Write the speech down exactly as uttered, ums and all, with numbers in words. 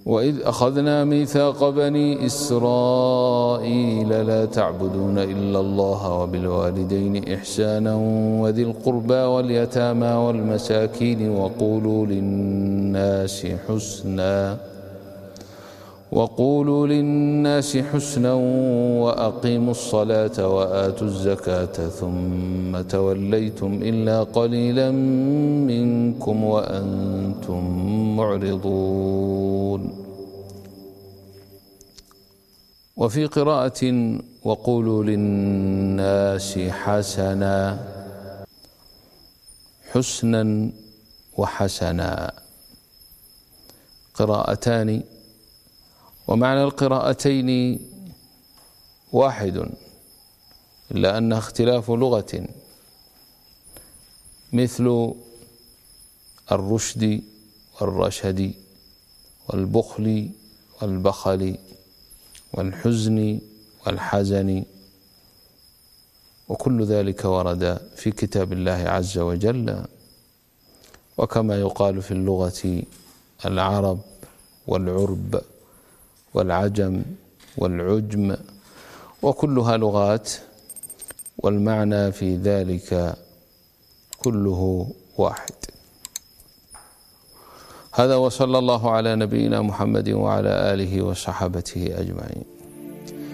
وإذ أخذنا ميثاق بني إسرائيل لا تعبدون إلا الله وبالوالدين إحسانا وذي القربى واليتامى والمساكين وقولوا للناس حسنا وقولوا للناس حسنا وأقيموا الصلاة وآتوا الزكاة ثم توليتم إلا قليلا منكم وأنتم معرضون. وفي قراءة وقولوا للناس حسنا، حسنا وحسنا قراءتان، ومعنى القراءتين واحد إلا أنها اختلاف لغة، مثل الرشد والرشد والبخل والبخل والحزن والحزن، وكل ذلك ورد في كتاب الله عز وجل. وكما يقال في اللغة العرب والعرب والعجم والعجم، وكلها لغات، والمعنى في ذلك كله واحد. هذا، وصلى الله على نبينا محمد وعلى آله وصحبه أجمعين.